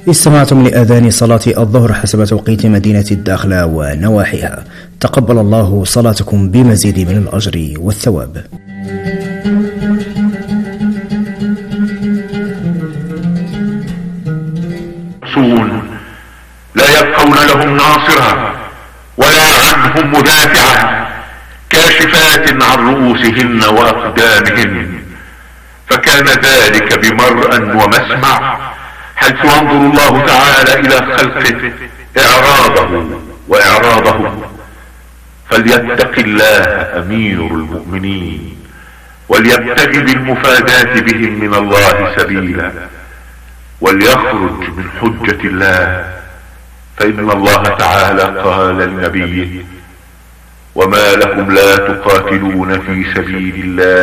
استمعتم لأذان صلاة الظهر حسب توقيت مدينة الداخلة ونواحيها. تقبل الله صلاتكم بمزيد من الأجر والثواب. لا يبقون لهم ناصرا ولا عنهم مدافعا، كاشفات عن رؤوسهن وأقدامهن، فكان ذلك بمرأى ومسمع، حيث ينظر الله تعالى إلى خلقه إعراضهم. فليتق الله أمير المؤمنين، وليبتغي بالمفاداة بهم من الله سبيلا، وليخرج من حجة الله، فإن الله تعالى قال لنبيه: وما لكم لا تقاتلون في سبيل الله